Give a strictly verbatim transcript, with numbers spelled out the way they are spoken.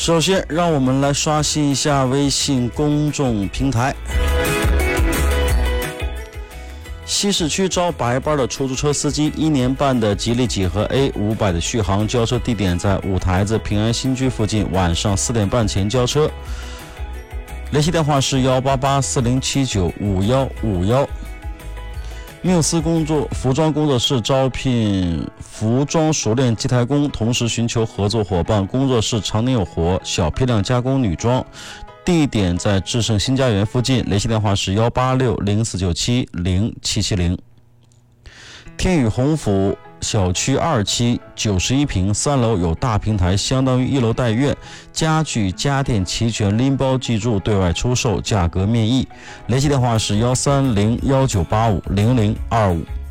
首先让我们来刷新一下微信公众平台。西市区招白班的出租车司机，一年半的吉利几何 A 五百 的续航，交车地点在五台子平安新居附近，晚上四点半前交车。联系电话是幺八八四零七九五幺五幺。缪斯工作服装工作室招聘服装熟练机台工，同时寻求合作伙伴。工作室常年有活，小批量加工女装，地点在智胜新家园附近。联系电话是幺八六零四九七零七七零。天宇鸿福小区二期九十一平，三楼有大平台，相当于一楼带院，家具家电齐全，拎包寄住，对外出售，价格面议。联系电话是幺三零幺九八五零零二五。